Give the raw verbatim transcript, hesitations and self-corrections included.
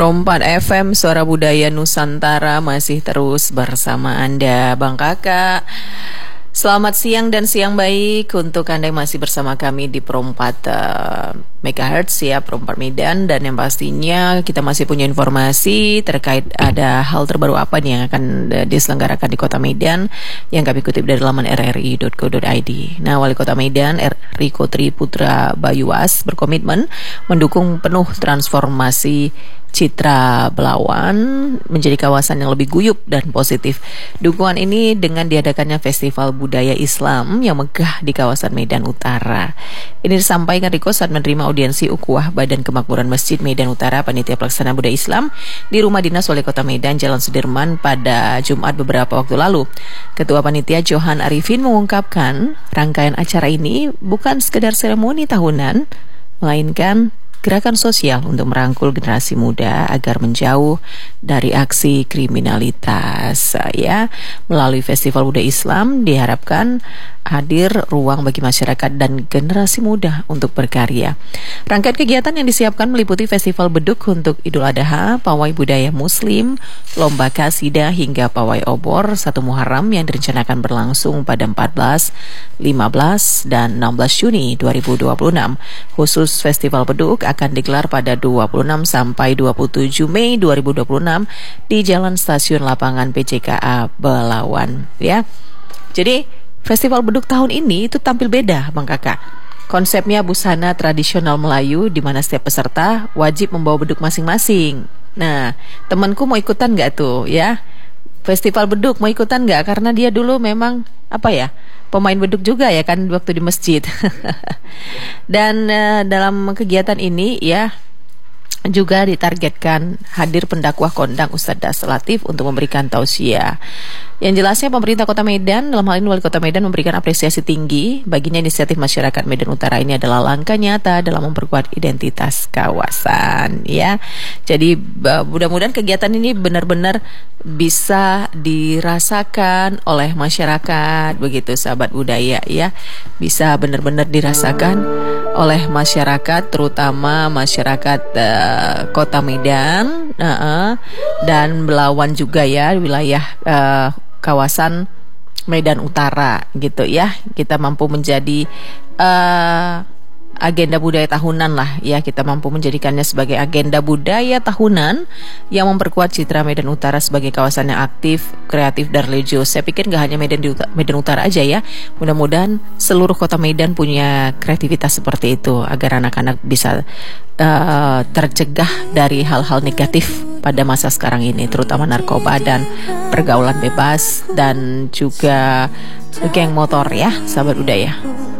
Perempat F M, Suara Budaya Nusantara masih terus bersama Anda, Bang Kakak. Selamat siang dan siang baik untuk Anda yang masih bersama kami di Perempat uh, Megahertz ya, Perempat Medan. Dan yang pastinya kita masih punya informasi terkait ada hal terbaru apa nih yang akan uh, diselenggarakan di Kota Medan yang kami kutip dari laman r r i dot co dot i d. Nah, Wali Kota Medan Riko Triputra Bayuas berkomitmen mendukung penuh transformasi Citra Belawan menjadi kawasan yang lebih guyup dan positif. Dukungan ini dengan diadakannya Festival Budaya Islam yang megah di kawasan Medan Utara. Ini disampaikan Riko saat menerima audiensi Ukhuwah Badan Kemakmuran Masjid Medan Utara Panitia Pelaksana Budaya Islam di Rumah Dinas Wali Kota Medan, Jalan Sudirman pada Jumat beberapa waktu lalu. Ketua Panitia Johan Arifin mengungkapkan rangkaian acara ini bukan sekedar seremoni tahunan, melainkan gerakan sosial untuk merangkul generasi muda agar menjauh dari aksi kriminalitas. Ya, melalui Festival Budaya Islam diharapkan hadir ruang bagi masyarakat dan generasi muda untuk berkarya. Rangkaian kegiatan yang disiapkan meliputi Festival Beduk untuk Idul Adha, Pawai Budaya Muslim, Lomba Kasidah hingga Pawai Obor satu Muharram yang direncanakan berlangsung pada empat belas, lima belas, dan enam belas Juni dua ribu dua puluh enam. Khusus Festival Beduk akan digelar pada dua puluh enam sampai dua puluh tujuh Mei dua ribu dua puluh enam di Jalan Stasiun Lapangan P C K A Belawan. Ya, jadi Festival Beduk tahun ini itu tampil beda, Bang Kakak. Konsepnya busana tradisional Melayu di mana setiap peserta wajib membawa beduk masing-masing. Nah, temanku mau ikutan nggak tuh ya? Festival Beduk mau ikutan nggak? Karena dia dulu memang apa ya, pemain beduk juga ya kan waktu di masjid. Dan uh, dalam kegiatan ini ya juga ditargetkan hadir pendakwah kondang Ustadz Das Latif untuk memberikan tausiah. Yang jelasnya pemerintah Kota Medan, dalam hal ini Wali Kota Medan, memberikan apresiasi tinggi baginya inisiatif masyarakat Medan Utara ini adalah langkah nyata dalam memperkuat identitas kawasan ya. Jadi mudah-mudahan kegiatan ini benar-benar bisa dirasakan oleh masyarakat, begitu sahabat budaya ya. Bisa benar-benar dirasakan oleh masyarakat, terutama masyarakat uh, Kota Medan uh, uh, dan Belawan juga ya, wilayah uh, kawasan Medan Utara gitu ya. Kita mampu menjadi uh, agenda budaya tahunan lah ya, kita mampu menjadikannya sebagai agenda budaya tahunan yang memperkuat citra Medan Utara sebagai kawasan yang aktif, kreatif, dan religius. Saya pikir nggak hanya Medan, di Utara, Medan Utara aja ya, mudah-mudahan seluruh kota Medan punya kreativitas seperti itu agar anak-anak bisa uh, tercegah dari hal-hal negatif pada masa sekarang ini, terutama narkoba dan pergaulan bebas dan juga geng motor ya, sahabat budaya.